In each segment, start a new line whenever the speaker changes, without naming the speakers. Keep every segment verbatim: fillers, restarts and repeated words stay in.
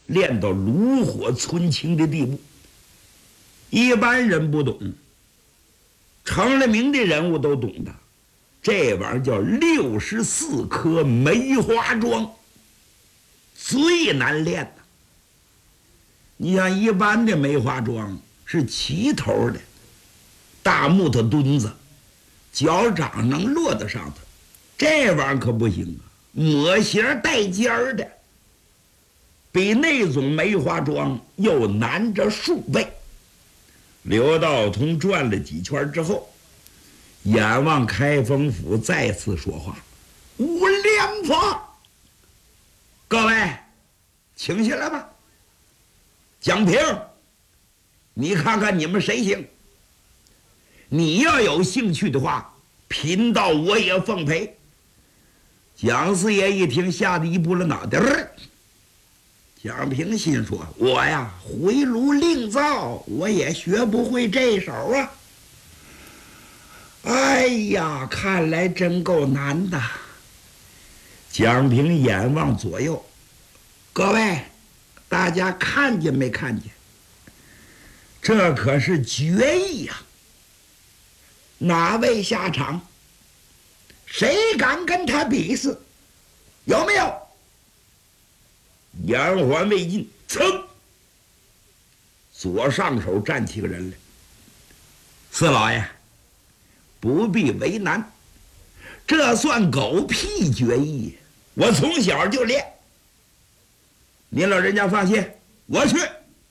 练到炉火纯青的地步。一般人不懂，成了名的人物都懂的。这玩意儿叫六十四颗梅花桩，最难练的。你像一般的梅花桩是齐头的大木头墩子，脚掌能落得上头，这玩意儿可不行啊，抹斜带尖儿的，比那种梅花桩又难着数倍。刘道通转了几圈之后，眼望开封府再次说话：“无良法，各位，请下来吧。蒋平，你看看你们谁行？你要有兴趣的话，贫道我也奉陪。”蒋四爷一听，吓得一拨了脑袋。蒋平心说：“我呀，回炉另造，我也学不会这手啊。哎呀，看来真够难的。”蒋平眼望左右，各位，大家看见没看见？这可是决议呀！哪位下场？谁敢跟他比试？有没有？言还未尽，噌，左上手站起个人来。四老爷，不必为难，这算狗屁决议，我从小就练。您老人家放心，我去。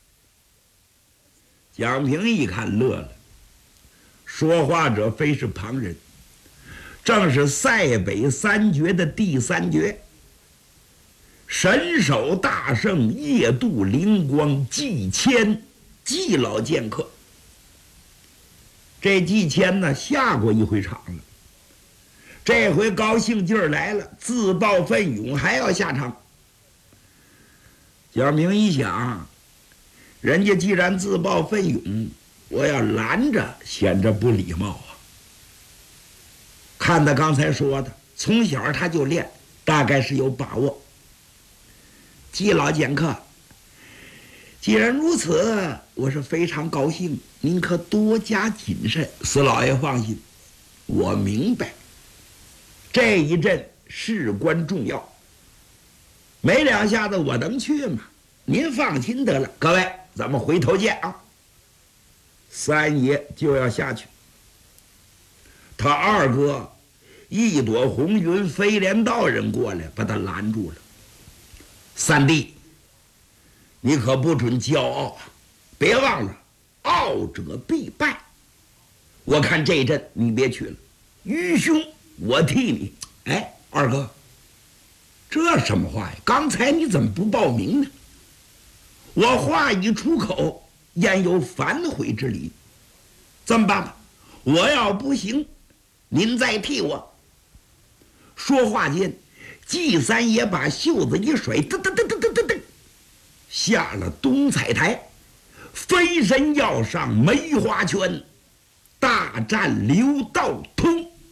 蒋平一看乐了，说话者非是旁人，正是塞北三绝的第三绝，神手大圣夜渡灵光季谦季老剑客。这季谦呢，下过一回场了，这回高兴劲儿来了，自报奋勇，还要下场。蒋平一想，人家既然自报奋勇，我要拦着显着不礼貌啊。看他刚才说的，从小他就练，大概是有把握。季老剑客，既然如此，我是非常高兴，您可多加谨慎。四老爷放心，我明白，这一阵事关重要，没两下子我能去吗？您放心得了。各位，咱们回头见啊！三爷就要下去，他二哥一朵红云飞莲道人过来把他拦住了。三弟，你可不准骄傲啊！别忘了，傲者必败。我看这一阵你别去了，愚兄，我替你。哎，二哥，这什么话呀？刚才你怎么不报名呢？我话一出口，焉有反悔之理？这么办吧，我要不行，您再替我。说话间，季三爷把袖子一甩，噔噔噔噔噔噔噔，下了东彩台，飞身要上梅花圈，大战刘道